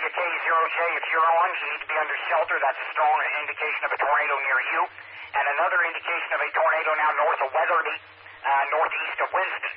to K0J. If you're on, you need to be under shelter. That's a strong indication of a tornado near you. And another indication of a tornado now north of Weatherby, northeast of Winston.